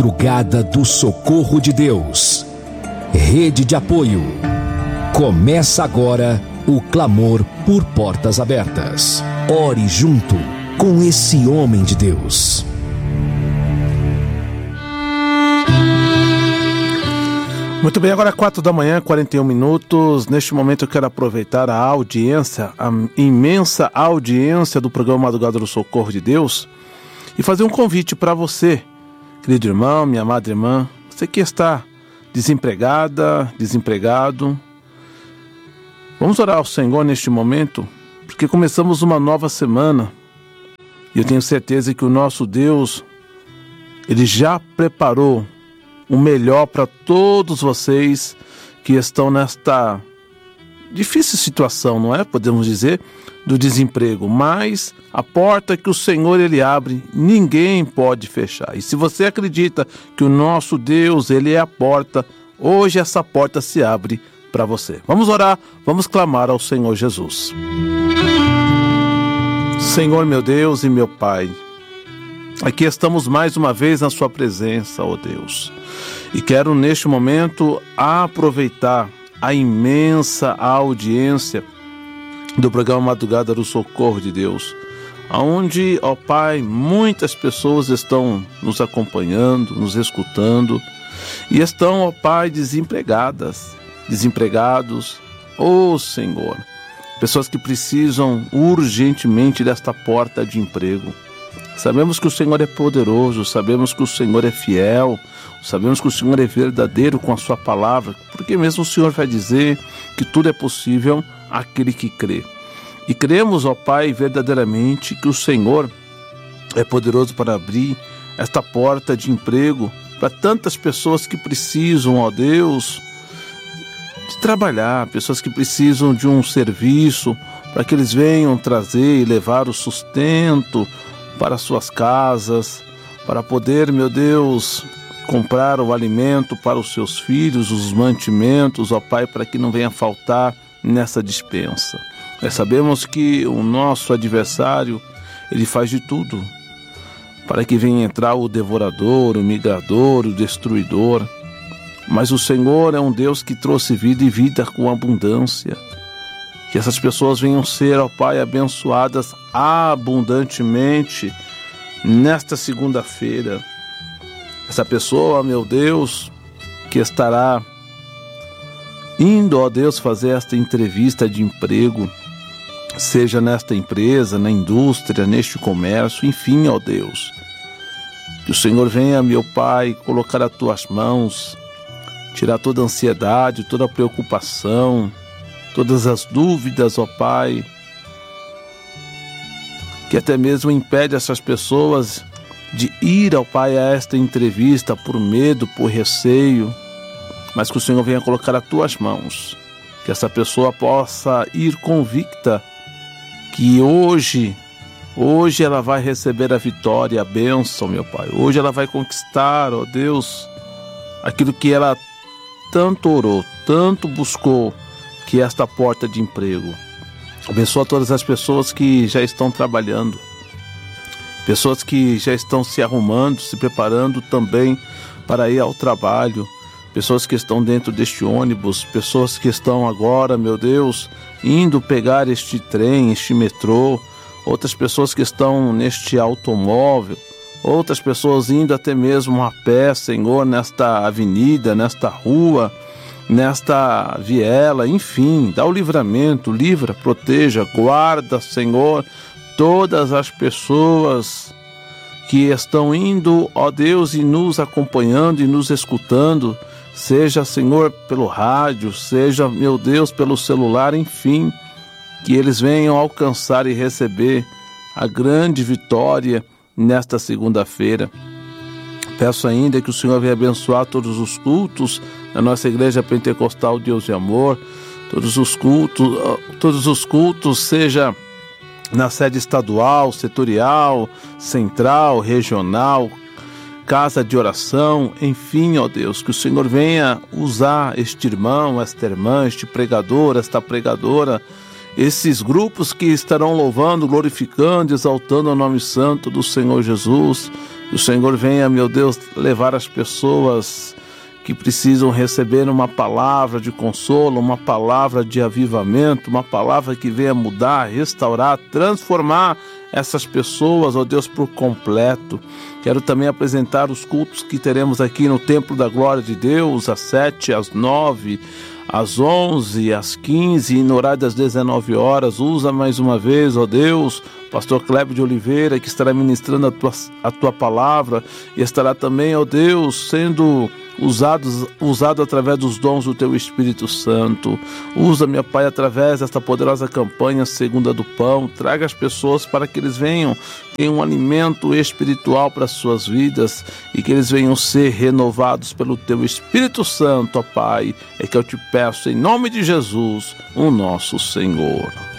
Madrugada do Socorro de Deus. Rede de apoio. Começa agora o clamor por portas abertas. Ore junto com esse homem de Deus. Muito bem, agora 4 da manhã, 41 minutos. Neste momento eu quero aproveitar a audiência, a imensa audiência do programa Madrugada do Socorro de Deus e fazer um convite para você, querido irmão, minha amada irmã, você que está desempregada, desempregado. Vamos orar ao Senhor neste momento, porque começamos uma nova semana e eu tenho certeza que o nosso Deus, Ele já preparou o melhor para todos vocês que estão nesta difícil situação, não é? Podemos dizer, do desemprego. Mas a porta que o Senhor Ele abre, ninguém pode fechar. E se você acredita que o nosso Deus, Ele é a porta, hoje essa porta se abre para você. Vamos orar, vamos clamar ao Senhor Jesus. Senhor meu Deus e meu Pai, aqui estamos mais uma vez na sua presença, ó Deus. E quero neste momento aproveitar a imensa audiência do programa Madrugada do Socorro de Deus, onde, ó Pai, muitas pessoas estão nos acompanhando, nos escutando e estão, ó Pai, desempregados, ó Senhor, pessoas que precisam urgentemente desta porta de emprego. Sabemos que o Senhor é poderoso, sabemos que o Senhor é fiel, sabemos que o Senhor é verdadeiro com a sua palavra, porque mesmo o Senhor vai dizer que tudo é possível àquele que crê. E cremos, ó Pai, verdadeiramente que o Senhor é poderoso para abrir esta porta de emprego para tantas pessoas que precisam, ó Deus, de trabalhar, pessoas que precisam de um serviço, para que eles venham trazer e levar o sustento para suas casas, para poder, meu Deus, comprar o alimento para os seus filhos, os mantimentos, ó Pai, para que não venha faltar nessa dispensa. Nós sabemos que o nosso adversário, ele faz de tudo para que venha entrar o devorador, o migrador, o destruidor. Mas o Senhor é um Deus que trouxe vida e vida com abundância. Que essas pessoas venham ser, ó Pai, abençoadas abundantemente nesta segunda-feira. Essa pessoa, meu Deus, que estará indo, ó Deus, fazer esta entrevista de emprego, seja nesta empresa, na indústria, neste comércio, enfim, ó Deus. Que o Senhor venha, meu Pai, colocar as tuas mãos, tirar toda a ansiedade, toda a preocupação, todas as dúvidas, ó Pai, que até mesmo impede essas pessoas de ir, ó Pai, a esta entrevista por medo, por receio, mas que o Senhor venha colocar as tuas mãos, que essa pessoa possa ir convicta que hoje ela vai receber a vitória, a bênção, meu Pai. Hoje ela vai conquistar, ó Deus, aquilo que ela tanto orou, tanto buscou, que é esta porta de emprego. Abençoa todas as pessoas que já estão trabalhando, pessoas que já estão se arrumando, se preparando também para ir ao trabalho, pessoas que estão dentro deste ônibus, pessoas que estão agora, meu Deus, indo pegar este trem, este metrô, outras pessoas que estão neste automóvel, outras pessoas indo até mesmo a pé, Senhor, nesta avenida, nesta rua, nesta viela, enfim, dá o livramento, livra, proteja, guarda, Senhor, todas as pessoas que estão indo, ó Deus, e nos acompanhando e nos escutando, seja, Senhor, pelo rádio, seja, meu Deus, pelo celular, enfim, que eles venham alcançar e receber a grande vitória nesta segunda-feira. Peço ainda que o Senhor venha abençoar todos os cultos da nossa Igreja Pentecostal Deus e Amor, todos os cultos, seja na sede estadual, setorial, central, regional, casa de oração, enfim, ó Deus, que o Senhor venha usar este irmão, esta irmã, este pregador, esta pregadora, esses grupos que estarão louvando, glorificando, exaltando o nome santo do Senhor Jesus, Que o Senhor venha, meu Deus, levar as pessoas que precisam receber uma palavra de consolo, uma palavra de avivamento, uma palavra que venha mudar, restaurar, transformar essas pessoas, ó Deus, por completo. Quero também apresentar os cultos que teremos aqui no Templo da Glória de Deus, às 7, às 9, às 11, às 15 e no horário das 19 horas. Usa mais uma vez, ó Deus, pastor Cléber de Oliveira, que estará ministrando a tua palavra e estará também, ó Deus, sendo usado através dos dons do Teu Espírito Santo. Usa, meu Pai, através desta poderosa campanha Segunda do Pão. Traga as pessoas para que eles venham ter um alimento espiritual para as suas vidas e que eles venham ser renovados pelo Teu Espírito Santo, ó Pai. É que eu te peço em nome de Jesus, o nosso Senhor.